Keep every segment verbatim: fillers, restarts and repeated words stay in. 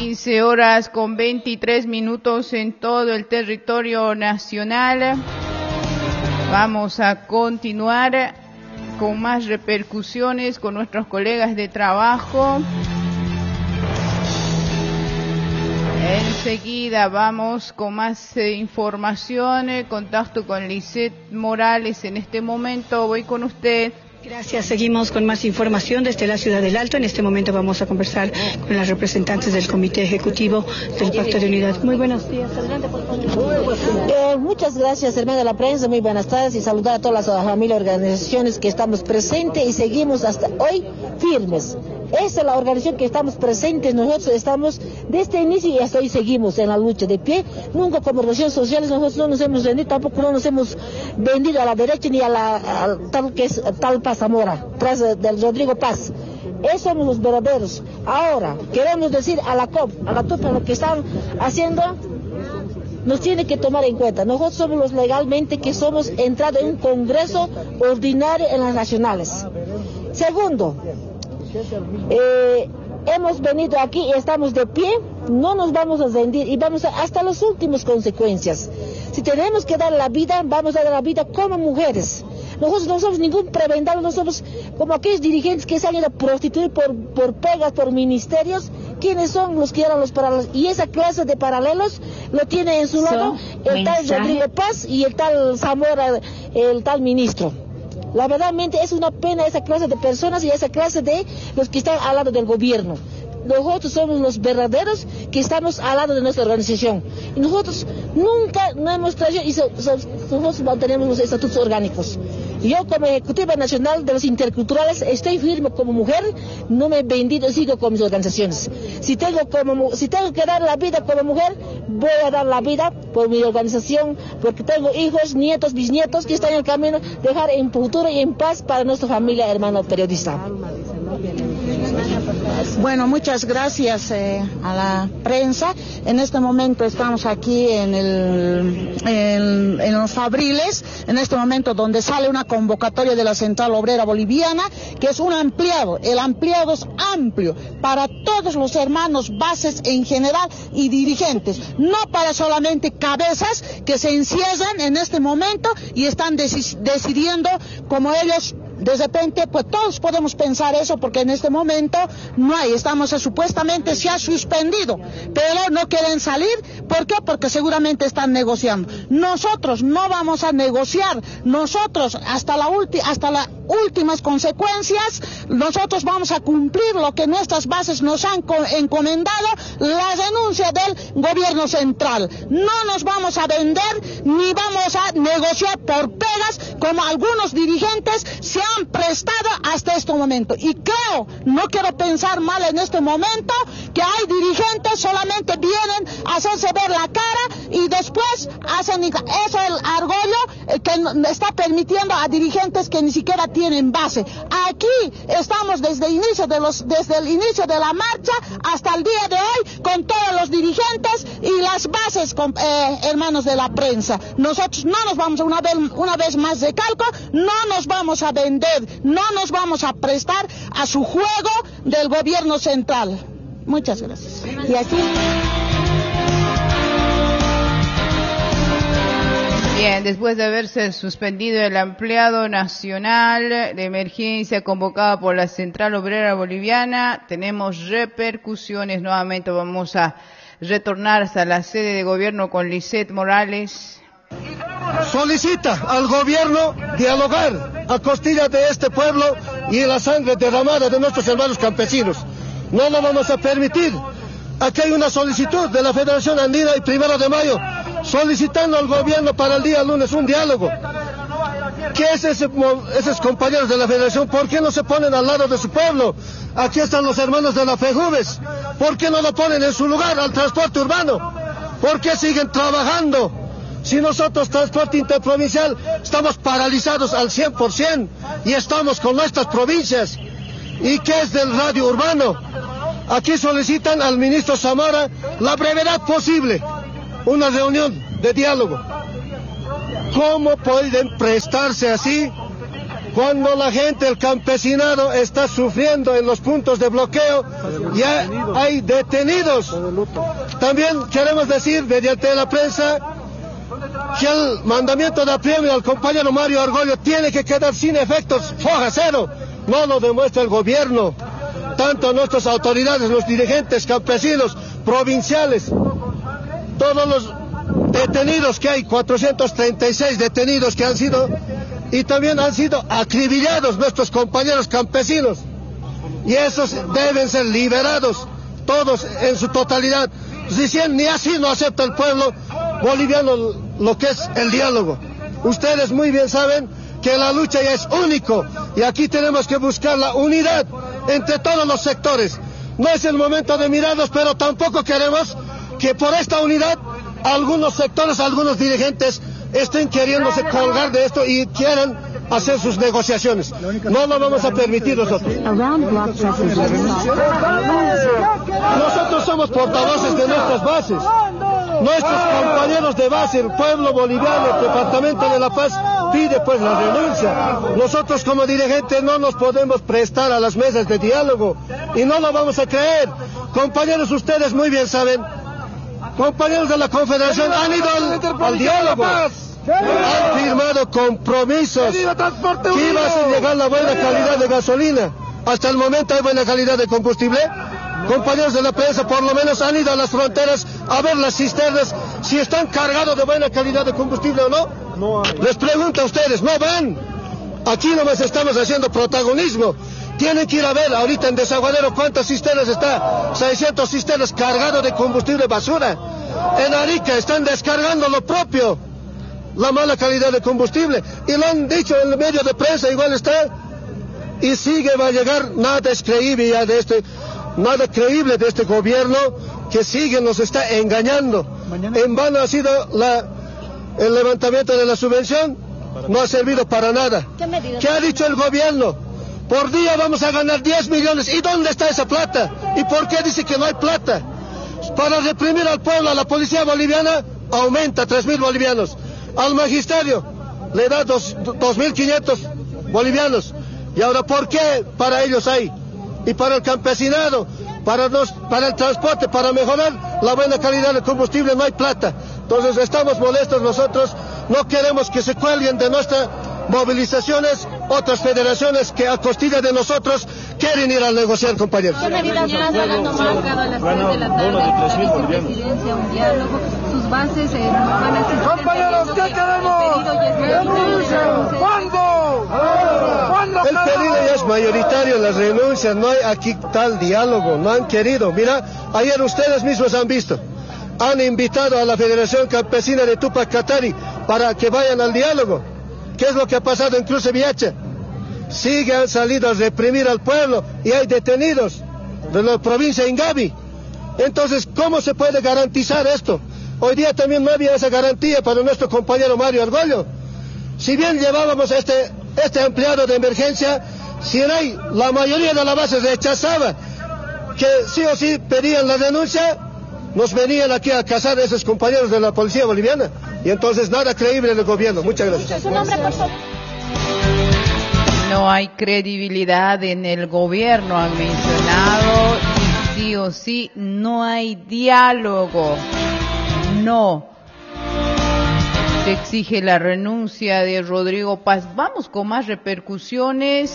quince horas con veintitrés minutos en todo el territorio nacional. Vamos a continuar con más repercusiones con nuestros colegas de trabajo. Enseguida vamos con más eh, información, eh, contacto con Lisette Morales en este momento. Voy con usted. Gracias, seguimos con más información desde la ciudad del Alto. En este momento vamos a conversar con las representantes del Comité Ejecutivo del Pacto de Unidad. Muy buenos días, adelante por favor. Eh, muchas gracias, hermana de la prensa, muy buenas tardes y saludar a todas las familias y organizaciones que estamos presentes y seguimos hasta hoy firmes. Esa es la organización que estamos presentes, nosotros estamos desde el inicio y hasta hoy seguimos en la lucha de pie. Nunca como organizaciones sociales nosotros no nos hemos rendido, tampoco no nos hemos vendido a la derecha ni a la a tal que es tal Paz Zamora, tras del Rodrigo Paz. Esos somos los verdaderos. Ahora, queremos decir a la C O P, a la T U P, lo que están haciendo, nos tiene que tomar en cuenta. Nosotros somos los legalmente que somos entrados en un congreso ordinario en las nacionales. Segundo, Eh, hemos venido aquí y estamos de pie, no nos vamos a rendir y vamos a, hasta las últimas consecuencias. Si tenemos que dar la vida, vamos a dar la vida como mujeres. Nosotros no somos ningún prebendado, no somos como aquellos dirigentes que se han ido a prostituir por, por pegas, por ministerios. ¿Quiénes son los que eran los paralelos? Y esa clase de paralelos lo tiene en su lado el tal Rodrigo Paz y el tal Zamora, el tal ministro. La verdadmente es una pena esa clase de personas y esa clase de los que están al lado del gobierno. Nosotros somos los verdaderos que estamos al lado de nuestra organización. Y nosotros nunca no hemos traído y so, so, nosotros mantenemos los estatutos orgánicos. Yo como ejecutiva nacional de los interculturales estoy firme como mujer, no me he vendido, sigo con mis organizaciones. Si tengo, como, si tengo que dar la vida como mujer, voy a dar la vida por mi organización, porque tengo hijos, nietos, bisnietos que están en el camino, dejar en futuro y en paz para nuestra familia, hermano periodista. Bueno, muchas gracias eh, a la prensa. En este momento estamos aquí en, el, en, en los Fabriles, en este momento donde sale una convocatoria de la Central Obrera Boliviana, que es un ampliado. El ampliado es amplio para todos los hermanos bases en general y dirigentes, no para solamente cabezas que se encierran en este momento y están deci- decidiendo como ellos. De repente, pues todos podemos pensar eso porque en este momento no hay, estamos, supuestamente se ha suspendido, pero no quieren salir, ¿por qué? Porque seguramente están negociando. Nosotros no vamos a negociar, nosotros hasta la ulti, hasta las últimas consecuencias, nosotros vamos a cumplir lo que nuestras bases nos han encomendado, la renuncia del gobierno central. No nos vamos a vender ni vamos a negociar por pegas como algunos dirigentes se han prestado hasta este momento. Y creo, no quiero pensar mal en este momento, que hay dirigentes solamente vienen a hacerse ver la cara y después hacen eso, el argollo que está permitiendo a dirigentes que ni siquiera tienen base. Aquí estamos desde el inicio de los, desde el inicio de la marcha hasta el día de hoy con todos los dirigentes y las bases, con, eh, hermanos de la prensa. Nosotros no nos vamos, una vez, una vez más recalco, no nos vamos a vender, no nos vamos a prestar a su juego del gobierno central. Muchas gracias. Y aquí... Bien, después de haberse suspendido el ampliado nacional de emergencia convocado por la Central Obrera Boliviana, tenemos repercusiones. Nuevamente vamos a retornar hasta la sede de gobierno con Lisette Morales. Solicita al gobierno dialogar a costillas de este pueblo y la sangre derramada de nuestros hermanos campesinos. No lo vamos a permitir. Aquí hay una solicitud de la Federación Andina y Primero de Mayo solicitando al gobierno para el día lunes un diálogo. ¿Qué es ese, esos compañeros de la Federación? ¿Por qué no se ponen al lado de su pueblo? Aquí están los hermanos de la FEJUVES. ¿Por qué no lo ponen en su lugar al transporte urbano? ¿Por qué siguen trabajando? Si nosotros, transporte interprovincial, estamos paralizados al cien por ciento y estamos con nuestras provincias. ¿Y qué es del radio urbano? Aquí solicitan al ministro Zamora la brevedad posible, una reunión de diálogo. ¿Cómo pueden prestarse así cuando la gente, el campesinado, está sufriendo en los puntos de bloqueo, ya hay detenidos. También queremos decir, mediante la prensa, que el mandamiento de apremio al compañero Mario Argüello tiene que quedar sin efectos, foja cero. No lo demuestra el gobierno, tanto nuestras autoridades, los dirigentes campesinos, provinciales, todos los detenidos que hay, cuatrocientos treinta y seis detenidos que han sido, y también han sido acribillados nuestros compañeros campesinos, y esos deben ser liberados, todos en su totalidad. Dicen, ni así no acepta el pueblo boliviano lo que es el diálogo. Ustedes muy bien saben que la lucha ya es único, y aquí tenemos que buscar la unidad entre todos los sectores. No es el momento de mirarlos, pero tampoco queremos que por esta unidad algunos sectores, algunos dirigentes estén queriéndose colgar de esto y quieran hacer sus negociaciones. No lo vamos a permitir nosotros. Nosotros somos portavoces de nuestras bases. Nuestros compañeros de base, el pueblo boliviano, el departamento de La Paz, pide pues la renuncia. Nosotros como dirigentes no nos podemos prestar a las mesas de diálogo y no lo vamos a creer. Compañeros, ustedes muy bien saben, compañeros de la Confederación han ido al, al diálogo, han firmado compromisos que iba a llegar la buena calidad de gasolina. Hasta el momento hay buena calidad de combustible. Compañeros de la prensa, por lo menos han ido a las fronteras a ver las cisternas, si están cargados de buena calidad de combustible o no. No hay. Les pregunto a ustedes, no van. Aquí nomás estamos haciendo protagonismo. Tienen que ir a ver ahorita en Desaguadero cuántas cisternas está, seiscientas cisternas cargadas de combustible basura. En Arica están descargando lo propio, la mala calidad de combustible. Y lo han dicho en el medio de prensa, igual está. Y sigue, va a llegar, nada es creíble ya de este... Nada creíble de este gobierno que sigue, nos está engañando. En vano ha sido la, el levantamiento de la subvención, no ha servido para nada. ¿Qué ha dicho el gobierno? Por día vamos a ganar diez millones. ¿Y dónde está esa plata? ¿Y por qué dice que no hay plata? Para reprimir al pueblo, a la policía boliviana, aumenta tres mil bolivianos. Al magisterio le da dos mil quinientos bolivianos. ¿Y ahora por qué para ellos hay? Y para el campesinado, para, los, para el transporte, para mejorar la buena calidad del combustible no hay plata. Entonces estamos molestos nosotros, no queremos que se cuelguen de nuestras movilizaciones otras federaciones que a costilla de nosotros quieren ir a negociar, compañeros. Sus bases eh, van a ser... Compañeros, ¿qué queremos? ¿Cuándo? ¿Cuándo? El pedido ya es mayoritario, las renuncias, no hay aquí tal diálogo, no han querido. Mira, ayer ustedes mismos han visto, han invitado a la Federación Campesina de Tupac Katari para que vayan al diálogo. ¿Qué es lo que ha pasado en Cruce Viacha? Sigue, han salido a reprimir al pueblo y hay detenidos de la provincia de Ingavi. Entonces, ¿cómo se puede garantizar esto? Hoy día también no había esa garantía para nuestro compañero Mario Argüello. Si bien llevábamos a este, este empleado de emergencia, si hay, la mayoría de la base rechazaba que sí o sí pedían la denuncia, nos venían aquí a cazar a esos compañeros de la policía boliviana. Y entonces nada creíble del gobierno. Muchas gracias. ¿Su nombre, por favor? No hay credibilidad en el gobierno, han mencionado, y sí o sí no hay diálogo. No. Se exige la renuncia de Rodrigo Paz. Vamos con más repercusiones.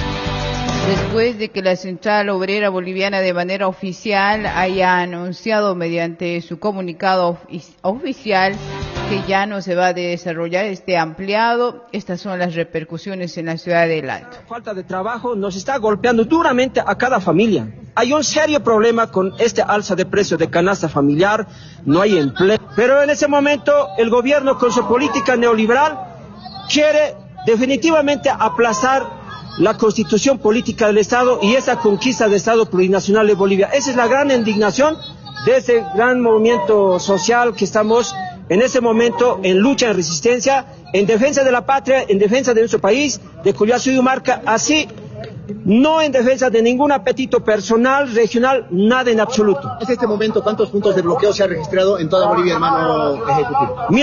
Después de que la Central Obrera Boliviana de manera oficial haya anunciado mediante su comunicado oficial que ya no se va a desarrollar este ampliado, estas son las repercusiones en la ciudad del Alto. La falta de trabajo nos está golpeando duramente a cada familia. Hay un serio problema con este alza de precios de canasta familiar, no hay empleo. Pero en ese momento el gobierno con su política neoliberal quiere definitivamente aplazar la constitución política del Estado y esa conquista del Estado plurinacional de Bolivia. Esa es la gran indignación de ese gran movimiento social que estamos en ese momento en lucha, en resistencia, en defensa de la patria, en defensa de nuestro país, de Culiacán, Sudimarca, así, no en defensa de ningún apetito personal, regional, nada en absoluto. En este momento, ¿cuántos puntos de bloqueo se ha registrado en toda Bolivia, hermano ejecutivo? Mira,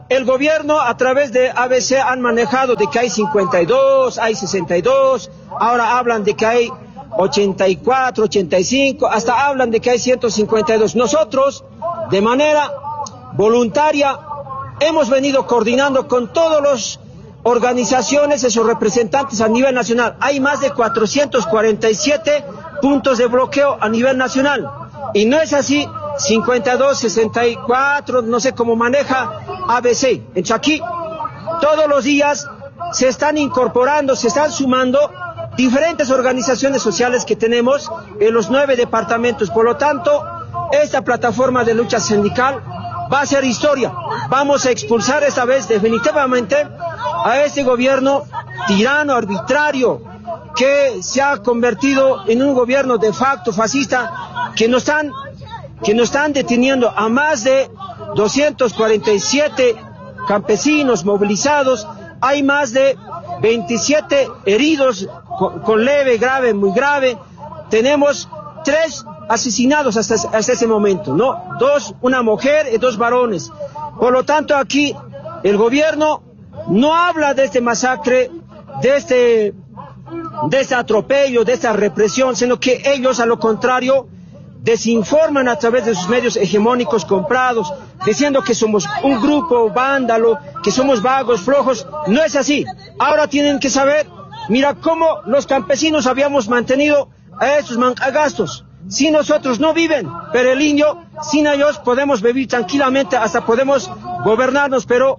el gobierno a través de A B C han manejado de que hay cincuenta y dos, hay sesenta y dos, ahora hablan de que hay ochenta y cuatro, ochenta y cinco, hasta hablan de que hay ciento cincuenta y dos. Nosotros, de manera voluntaria, hemos venido coordinando con todas las organizaciones y sus representantes a nivel nacional. Hay más de cuatrocientos cuarenta y siete puntos de bloqueo a nivel nacional. Y no es así, cincuenta y dos, sesenta y cuatro, no sé cómo maneja A B C. En Chaqui, todos los días se están incorporando, se están sumando diferentes organizaciones sociales que tenemos en los nueve departamentos. Por lo tanto, esta plataforma de lucha sindical va a ser historia. Vamos a expulsar esta vez definitivamente a este gobierno tirano, arbitrario, que se ha convertido en un gobierno de facto fascista, que nos están, que nos están deteniendo a más de doscientos cuarenta y siete campesinos movilizados. Hay más de veintisiete heridos con, con leve, grave, muy grave. Tenemos tres asesinados hasta, hasta ese momento, ¿no? Dos, una mujer y dos varones. Por lo tanto, aquí el gobierno no habla de este masacre, de este, de este atropello, de esta represión, sino que ellos, a lo contrario, desinforman a través de sus medios hegemónicos comprados, diciendo que somos un grupo vándalo, que somos vagos, flojos. No es así. Ahora tienen que saber, mira cómo los campesinos habíamos mantenido a estos mancagastos. Si nosotros no viven, pero el indio, sin ellos podemos vivir tranquilamente, hasta podemos gobernarnos, pero,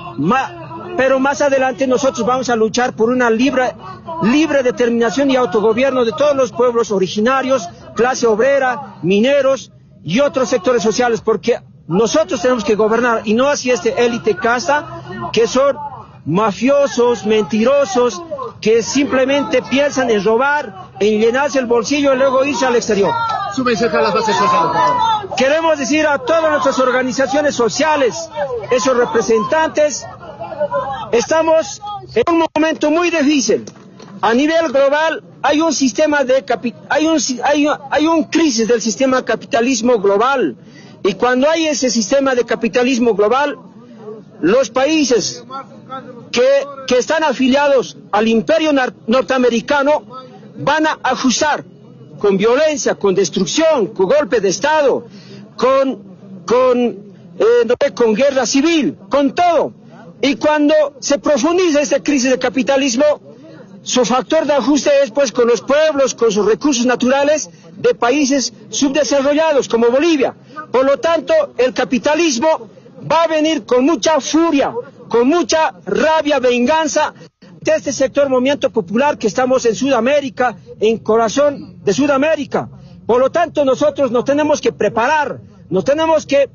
ma, pero más adelante nosotros vamos a luchar por una libre, libre determinación y autogobierno de todos los pueblos originarios, clase obrera, mineros y otros sectores sociales, porque nosotros tenemos que gobernar y no así este élite casta, que son mafiosos, mentirosos, que simplemente piensan en robar, en llenarse el bolsillo y luego irse al exterior. Su mensaje a las bases sociales, por favor. Queremos decir a todas nuestras organizaciones sociales, esos representantes, estamos en un momento muy difícil. A nivel global hay un sistema de capi hay un hay, hay un crisis del sistema capitalismo global, y cuando hay ese sistema de capitalismo global, los países que, que están afiliados al imperio norteamericano van a ajustar con violencia, con destrucción, con golpe de Estado, con, con, eh, no sé, con guerra civil, con todo. Y cuando se profundiza esta crisis de capitalismo, su factor de ajuste es pues con los pueblos, con sus recursos naturales de países subdesarrollados como Bolivia. Por lo tanto, el capitalismo va a venir con mucha furia, con mucha rabia, venganza de este sector movimiento popular que estamos en Sudamérica, en corazón de Sudamérica. Por lo tanto, nosotros nos tenemos que preparar, nos tenemos que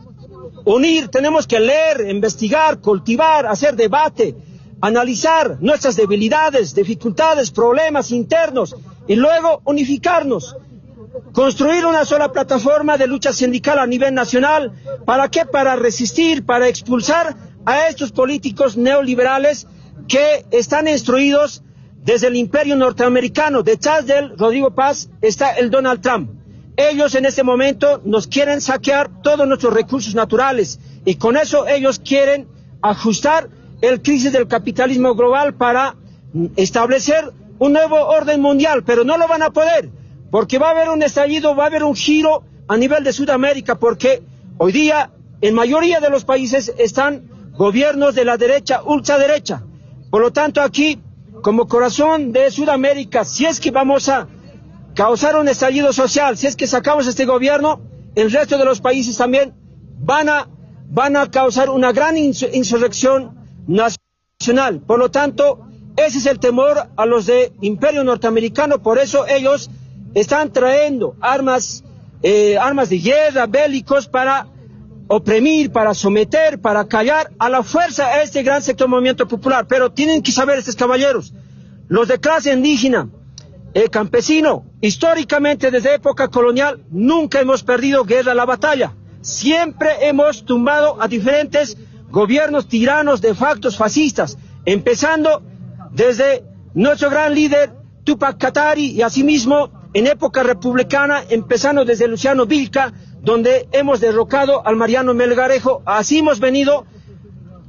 unir, tenemos que leer, investigar, cultivar, hacer debate, analizar nuestras debilidades, dificultades, problemas internos y luego unificarnos. Construir una sola plataforma de lucha sindical a nivel nacional. ¿Para qué? Para resistir, para expulsar a estos políticos neoliberales que están instruidos desde el imperio norteamericano. Detrás del Rodrigo Paz está el Donald Trump. Ellos en este momento nos quieren saquear todos nuestros recursos naturales y con eso ellos quieren ajustar el crisis del capitalismo global para establecer un nuevo orden mundial, pero no lo van a poder, porque va a haber un estallido, va a haber un giro a nivel de Sudamérica, porque hoy día en mayoría de los países están gobiernos de la derecha, ultraderecha. Por lo tanto, aquí, como corazón de Sudamérica, si es que vamos a causar un estallido social, si es que sacamos este gobierno, el resto de los países también van a, van a causar una gran insurrección nacional. Por lo tanto, ese es el temor a los de imperio norteamericano. Por eso ellos están trayendo armas, eh, armas de guerra, bélicos, para oprimir, para someter, para callar a la fuerza a este gran sector movimiento popular. Pero tienen que saber estos caballeros, los de clase indígena, eh, campesino, históricamente desde época colonial nunca hemos perdido guerra la batalla. Siempre hemos tumbado a diferentes gobiernos tiranos de factos fascistas, empezando desde nuestro gran líder Tupac Katari y asimismo en época republicana, empezando desde Luciano Vilca, donde hemos derrocado al Mariano Melgarejo. Así hemos venido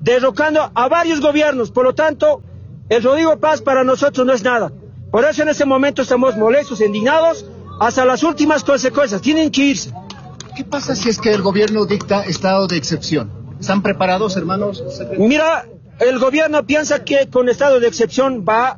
derrocando a varios gobiernos. Por lo tanto, el Rodrigo Paz para nosotros no es nada. Por eso en este momento estamos molestos, indignados, hasta las últimas consecuencias. Tienen que irse. ¿Qué pasa si es que el gobierno dicta estado de excepción? ¿Están preparados, hermanos? Mira, el gobierno piensa que con estado de excepción va